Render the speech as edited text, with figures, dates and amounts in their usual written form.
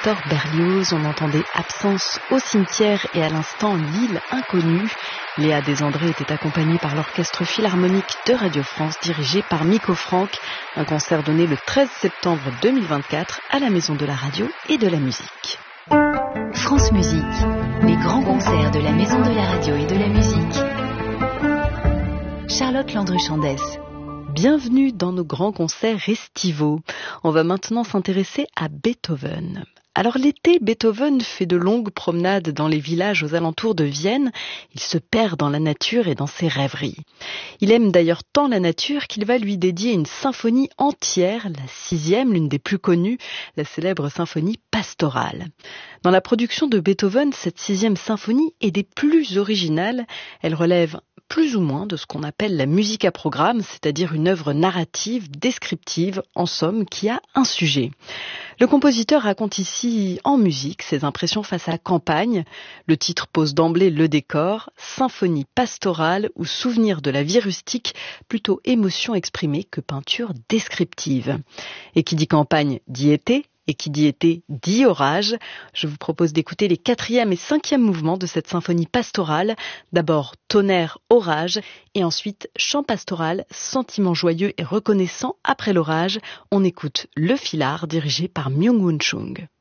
Victor Berlioz, on entendait Absence au cimetière et à l'instant L'île inconnue. Léa Desandré était accompagnée par l'Orchestre Philharmonique de Radio France dirigé par Miko Franck. Un concert donné le 13 septembre 2024 à la Maison de la Radio et de la Musique. France Musique, les grands concerts de la Maison de la Radio et de la Musique. Charlotte Landru-Chandès. Bienvenue dans nos grands concerts estivaux. On va maintenant s'intéresser à Beethoven. Alors l'été, Beethoven fait de longues promenades dans les villages aux alentours de Vienne. Il se perd dans la nature et dans ses rêveries. Il aime d'ailleurs tant la nature qu'il va lui dédier une symphonie entière, la 6e, l'une des plus connues, la célèbre symphonie pastorale. Dans la production de Beethoven, cette 6e symphonie est des plus originales. Elle relève plus ou moins de ce qu'on appelle la musique à programme, c'est-à-dire une œuvre narrative, descriptive, en somme, qui a un sujet. Le compositeur raconte ici en musique ses impressions face à la campagne. Le titre pose d'emblée le décor, symphonie pastorale ou souvenir de la vie rustique, plutôt émotion exprimée que peinture descriptive. Et qui dit campagne dit été. Et qui dit été, dit orage. Je vous propose d'écouter les 4e et 5e mouvements de cette symphonie pastorale. D'abord tonnerre, orage, et ensuite chant pastoral, sentiment joyeux et reconnaissant après l'orage. On écoute Le Filard, dirigé par Myung-Whun Chung.